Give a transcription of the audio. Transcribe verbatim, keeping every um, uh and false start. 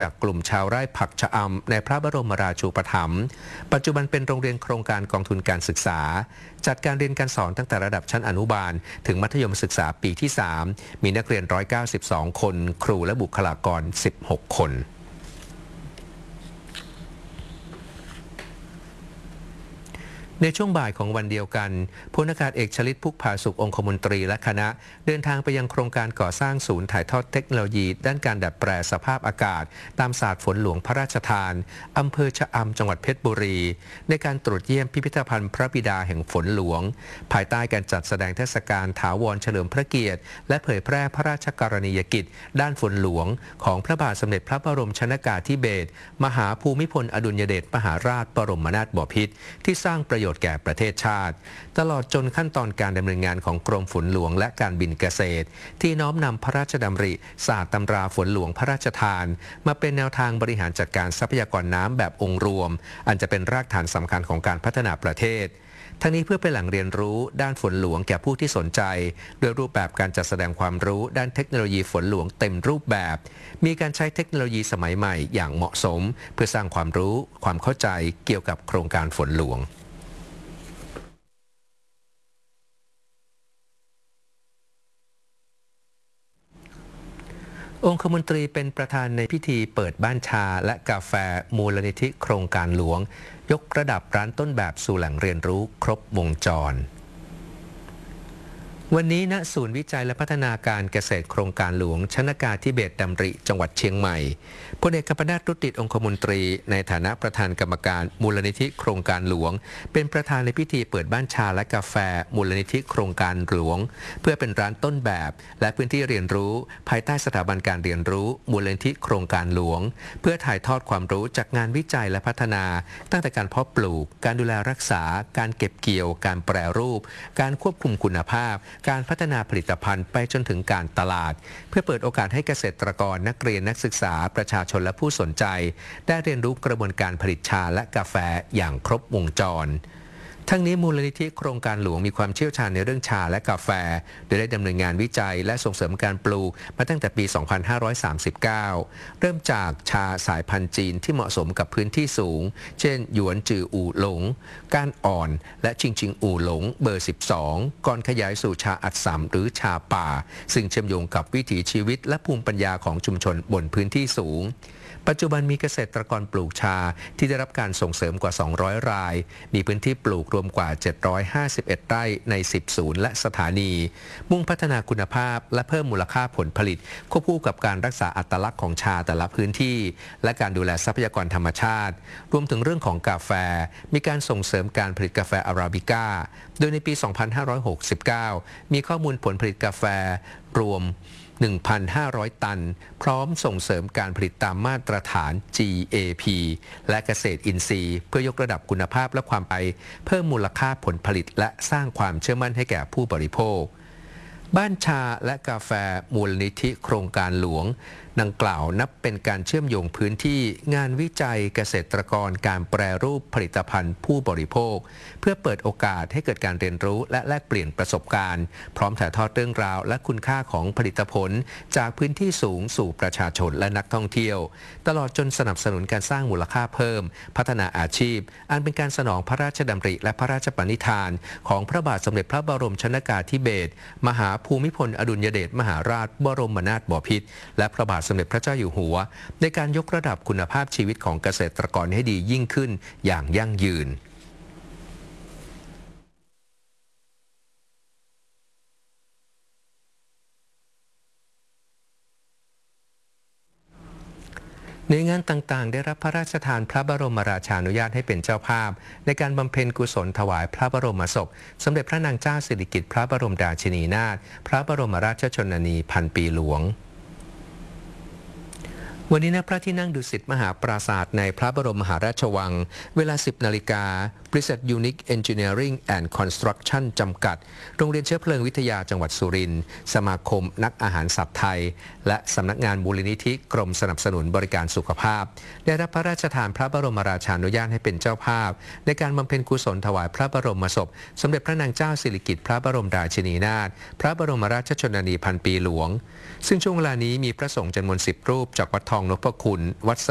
จากกลุ่มชาวไร่ผักชะอำในพระบรมราชูปถัมภ์ปัจจุบันเป็นโรงเรียนโครงการกองทุนการศึกษาจัดการเรียนการสอนตั้งแต่ระดับชั้นอนุบาลถึงมัธยมศึกษาปีที่สามมีนักเรียนหนึ่งร้อยเก้าสิบสองคนครูและบุคลากรสิบหกคนในช่วงบ่ายของวันเดียวกันพลอากาศเอกชลิตพุกผาสุของคมนตรีและคณะเดินทางไปยังโครงการก่อสร้างศูนย์ถ่ายทอดเทคโนโลยีด้านการดัดแปลสภาพอากาศตามศาสตร์ฝนหลวงพระราชทานอำเภอชะอำจังหวัดเพชรบุรีในการตรวจเยี่ยมพิพิธภัณฑ์พระบิดาแห่งฝนหลวงภายใต้การจัดแสดงเทศกาลถาวรเฉลิมพระเกียรติและเผยแพร่พระราชกรณียกิจด้านฝนหลวงของพระบาทสมเด็จพระบรมชนกาธิเบศรมหาภูมิพลอดุลยเดชมหาราชบรมนาถบพิตรที่สร้างประโยชน์แก่ประเทศชาติตลอดจนขั้นตอนการดำเนินงานของกรมฝนหลวงและการบินเกษตรที่น้อมนำพระราชดำริศาสตร์ตำราฝนหลวงพระราชทานมาเป็นแนวทางบริหารจัดการทรัพยากรน้ำแบบองค์รวมอันจะเป็นรากฐานสำคัญของการพัฒนาประเทศทั้งนี้เพื่อเป็นแหล่งเรียนรู้ด้านฝนหลวงแก่ผู้ที่สนใจโดยรูปแบบการจัดแสดงความรู้ด้านเทคโนโลยีฝนหลวงเต็มรูปแบบมีการใช้เทคโนโลยีสมัยใหม่อย่างเหมาะสมเพื่อสร้างความรู้ความเข้าใจเกี่ยวกับโครงการฝนหลวงองคมนตรีเป็นประธานในพิธีเปิดบ้านชาและกาแฟมูลนิธิโครงการหลวงยกระดับร้านต้นแบบสู่แหล่งเรียนรู้ครบวงจรวันนี้ณศูนย์วิจัยและพัฒนาการเกษตรโครงการหลวงชนกาธิเบศรดำริจังหวัดเชียงใหม่พลเอกกัมปนาท รุตติองคมนตรีในฐานะประธานกรรมการมูลนิธิโครงการหลวงเป็นประธานในพิธีเปิดบ้านชาและกาแฟมูลนิธิโครงการหลวงเพื่อเป็นร้านต้นแบบและพื้นที่เรียนรู้ภายใต้สถาบันการเรียนรู้มูลนิธิโครงการหลวงเพื่อถ่ายทอดความรู้จากงานวิจัยและพัฒนาตั้งแต่การเพาะปลูกการดูแลรักษาการเก็บเกี่ยวการแปรรูปการควบคุมคุณภาพการพัฒนาผลิตภัณฑ์ไปจนถึงการตลาดเพื่อเปิดโอกาสให้เกษตรกรนักเรียนนักศึกษาประชาชนและผู้สนใจได้เรียนรู้กระบวนการผลิตชาและกาแฟอย่างครบวงจรทั้งนี้มูลนิธิโครงการหลวงมีความเชี่ยวชาญในเรื่องชาและกาแฟโดยได้ดำเนินงานวิจัยและส่งเสริมการปลูกมาตั้งแต่ปี สองพันห้าร้อยสามสิบเก้า เริ่มจากชาสายพันธุ์จีนที่เหมาะสมกับพื้นที่สูงเช่นหยวนจืออู่หลงก้านอ่อนและชิงชิงอู่หลงเบอร์ สิบสอง ก่อนขยายสู่ชาอัดสำหรือชาป่าซึ่งเชื่อมโยงกับวิถีชีวิตและภูมิปัญญาของชุมชนบนพื้นที่สูงปัจจุบันมีเกษตรกรปลูกชาที่ได้รับการส่งเสริมกว่า สองร้อย รายมีพื้นที่ปลูกรวมกว่า เจ็ดร้อยห้าสิบเอ็ด ไร่ใน สิบ ศูนย์และสถานีมุ่งพัฒนาคุณภาพและเพิ่มมูลค่าผลผลิตควบคู่กับการรักษาอัตลักษณ์ของชาแต่ละพื้นที่และการดูแลทรัพยากรธรรมชาติรวมถึงเรื่องของกาแฟมีการส่งเสริมการผลิตกาแฟอาราบิก้าโดยในปี สองพันห้าร้อยหกสิบเก้า มีข้อมูลผลผลิตกาแฟรวมหนึ่งพันห้าร้อย ตันพร้อมส่งเสริมการผลิตตามมาตรฐาน จี เอ พี และเกษตรอินทรีย์เพื่อยกระดับคุณภาพและความไปเพิ่มมูลค่าผลผลิตและสร้างความเชื่อมั่นให้แก่ผู้บริโภคบ้านชาและกาแฟมูลนิธิโครงการหลวงดังกล่าวนับเป็นการเชื่อมโยงพื้นที่งานวิจัยเกษตรกรการแปรรูปผลิตภัณฑ์ผู้บริโภคเพื่อเปิดโอกาสให้เกิดการเรียนรู้และแลกเปลี่ยนประสบการณ์พร้อมถ่ายทอดเรื่องราวและคุณค่าของผลิตผลจากพื้นที่สูงสู่ประชาชนและนักท่องเที่ยวตลอดจนสนับสนุนการสร้างมูลค่าเพิ่มพัฒนาอาชีพอันเป็นการสนองพระราชดำริและพระราชปณิธานของพระบาทสมเด็จพระบรมชนกาธิเบศรมหาภูมิพลอดุลยเดชมหาราชบรมนาถบพิตรและพระบาทสมเด็จพระเจ้าอยู่หัวในการยกระดับคุณภาพชีวิตของเกษตรกรให้ดียิ่งขึ้นอย่างยั่งยืนในงานต่างๆได้รับพระราชทานพระบรมราชานุญาตให้เป็นเจ้าภาพในการบำเพ็ญกุศลถวายพระบรมศพสมเด็จพระนางเจ้าสิริกิติ์พระบรมราชินีนาถพระบรมราชชนนีพันปีหลวงวันนี้ณพระที่นั่งดุสิตมหาปราสาทในพระบรมมหาราชวังเวลา สิบ นาฬิกาบริษัท Unique Engineering and Construction จำกัดโรงเรียนเชื้อเพลิงวิทยาจังหวัดสุรินทร์สมาคมนักอาหารสัตว์ไทยและสำนักงานมูลนิธิกรมสนับสนุนบริการสุขภาพได้รับพระราชทานพระบรมราชานุญาตให้เป็นเจ้าภาพในการบำเพ็ญกุศลถวายพระบรมศพสมเด็จพระนางเจ้าสิริกิติ์พระบรมราชินีนาถพระบรมราชชนนีพันปีหลวงซึ่งช่วงเวลานี้มีพระสงฆ์จำนวนสิบรูปจากวัดทองนพคุณวัด